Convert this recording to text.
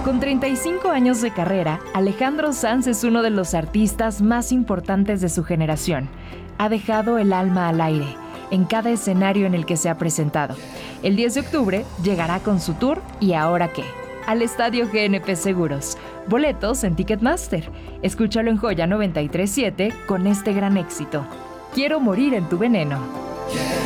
Con 35 años de carrera, Alejandro Sanz es uno de los artistas más importantes de su generación. Ha dejado el alma al aire en cada escenario en el que se ha presentado. El 10 de octubre llegará con su tour ¿Y ahora qué? Al Estadio GNP Seguros. Boletos en Ticketmaster. Escúchalo en Joya 93.7 con este gran éxito. Quiero morir en tu veneno.